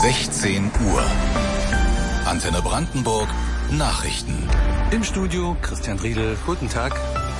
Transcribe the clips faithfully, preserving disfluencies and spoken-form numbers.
sechzehn Uhr. Antenne Brandenburg Nachrichten. Im Studio Christian Riedel. Guten Tag.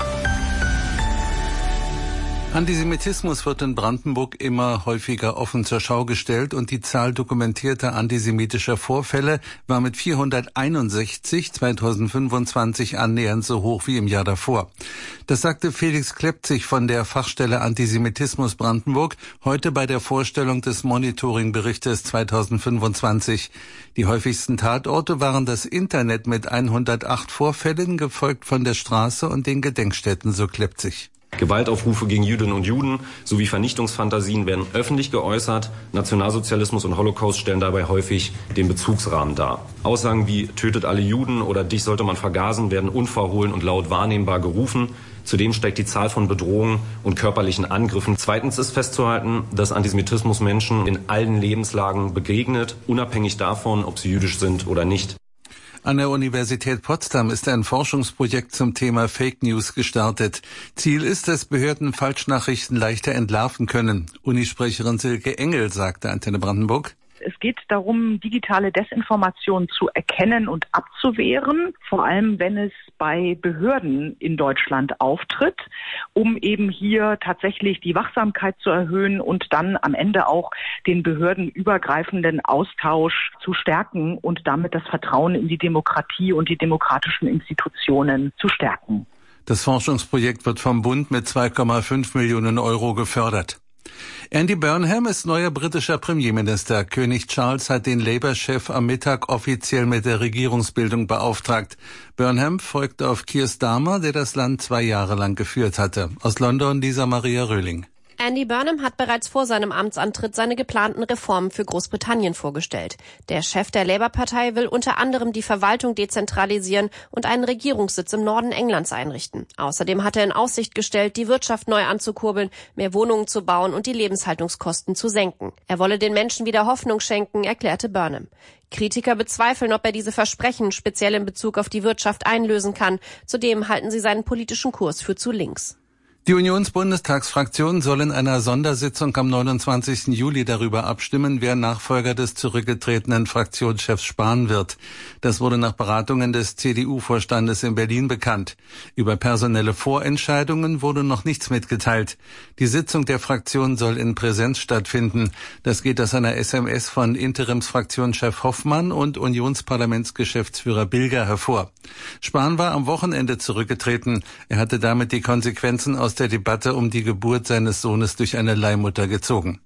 Antisemitismus wird in Brandenburg immer häufiger offen zur Schau gestellt und die Zahl dokumentierter antisemitischer Vorfälle war mit vierhunderteinundsechzig zweitausendfünfundzwanzig annähernd so hoch wie im Jahr davor. Das sagte Felix Klepzig von der Fachstelle Antisemitismus Brandenburg heute bei der Vorstellung des Monitoringberichtes zweitausendfünfundzwanzig. Die häufigsten Tatorte waren das Internet mit hundertacht Vorfällen, gefolgt von der Straße und den Gedenkstätten, so Klepzig. Gewaltaufrufe gegen Jüdinnen und Juden sowie Vernichtungsfantasien werden öffentlich geäußert. Nationalsozialismus und Holocaust stellen dabei häufig den Bezugsrahmen dar. Aussagen wie "Tötet alle Juden" oder "Dich sollte man vergasen" werden unverhohlen und laut wahrnehmbar gerufen. Zudem steigt die Zahl von Bedrohungen und körperlichen Angriffen. Zweitens ist festzuhalten, dass Antisemitismus Menschen in allen Lebenslagen begegnet, unabhängig davon, ob sie jüdisch sind oder nicht. An der Universität Potsdam ist ein Forschungsprojekt zum Thema Fake News gestartet. Ziel ist, dass Behörden Falschnachrichten leichter entlarven können. Unisprecherin Silke Engel sagte Antenne Brandenburg: Es geht darum, digitale Desinformation zu erkennen und abzuwehren, vor allem wenn es bei Behörden in Deutschland auftritt, um eben hier tatsächlich die Wachsamkeit zu erhöhen und dann am Ende auch den behördenübergreifenden Austausch zu stärken und damit das Vertrauen in die Demokratie und die demokratischen Institutionen zu stärken. Das Forschungsprojekt wird vom Bund mit zwei Komma fünf Millionen Euro gefördert. Andy Burnham ist neuer britischer Premierminister. König Charles hat den Labour-Chef am Mittag offiziell mit der Regierungsbildung beauftragt. Burnham folgt auf Keir Starmer, der das Land zwei Jahre lang geführt hatte. Aus London Lisa Maria Röhling. Andy Burnham hat bereits vor seinem Amtsantritt seine geplanten Reformen für Großbritannien vorgestellt. Der Chef der Labour-Partei will unter anderem die Verwaltung dezentralisieren und einen Regierungssitz im Norden Englands einrichten. Außerdem hat er in Aussicht gestellt, die Wirtschaft neu anzukurbeln, mehr Wohnungen zu bauen und die Lebenshaltungskosten zu senken. Er wolle den Menschen wieder Hoffnung schenken, erklärte Burnham. Kritiker bezweifeln, ob er diese Versprechen speziell in Bezug auf die Wirtschaft einlösen kann. Zudem halten sie seinen politischen Kurs für zu links. Die Unionsbundestagsfraktion soll in einer Sondersitzung am neunundzwanzigsten Juli darüber abstimmen, wer Nachfolger des zurückgetretenen Fraktionschefs Spahn wird. Das wurde nach Beratungen des C D U-Vorstandes in Berlin bekannt. Über personelle Vorentscheidungen wurde noch nichts mitgeteilt. Die Sitzung der Fraktion soll in Präsenz stattfinden. Das geht aus einer S M S von Interimsfraktionschef Hoffmann und Unionsparlamentsgeschäftsführer Bilger hervor. Spahn war am Wochenende zurückgetreten. Er hatte damit die Konsequenzen aus der Debatte um die Geburt seines Sohnes durch eine Leihmutter gezogen.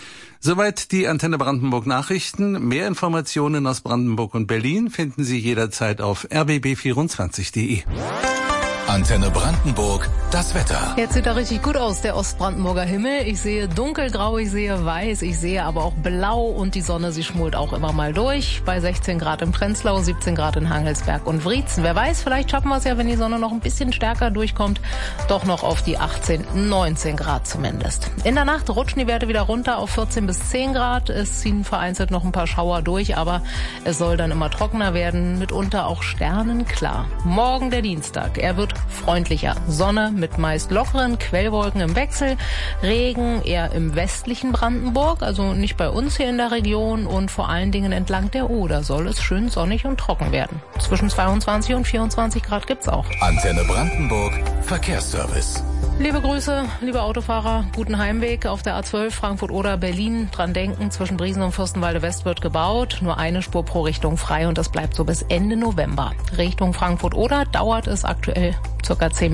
Soweit die Antenne Brandenburg Nachrichten. Mehr Informationen aus Brandenburg und Berlin finden Sie jederzeit auf r b b vierundzwanzig punkt de. Antenne Brandenburg, das Wetter. Jetzt sieht er richtig gut aus, der Ostbrandenburger Himmel. Ich sehe dunkelgrau, ich sehe weiß, ich sehe aber auch blau und die Sonne, sie schmult auch immer mal durch. Bei sechzehn Grad in Prenzlau, siebzehn Grad in Hangelsberg und Wriezen. Wer weiß, vielleicht schaffen wir es ja, wenn die Sonne noch ein bisschen stärker durchkommt, doch noch auf die achtzehn, neunzehn Grad zumindest. In der Nacht rutschen die Werte wieder runter auf vierzehn bis zehn Grad. Es ziehen vereinzelt noch ein paar Schauer durch, aber es soll dann immer trockener werden, mitunter auch sternenklar. Morgen der Dienstag, er wird freundlicher. Sonne mit meist lockeren Quellwolken im Wechsel, Regen eher im westlichen Brandenburg, also nicht bei uns hier in der Region und vor allen Dingen entlang der Oder soll es schön sonnig und trocken werden. Zwischen zweiundzwanzig und vierundzwanzig Grad gibt's auch. Antenne Brandenburg Verkehrsservice. Liebe Grüße, liebe Autofahrer, guten Heimweg auf der A zwölf Frankfurt-Oder Berlin. Dran denken, zwischen Briesen und Fürstenwalde West wird gebaut. Nur eine Spur pro Richtung frei und das bleibt so bis Ende November. Richtung Frankfurt-Oder dauert es aktuell circa zehn Minuten.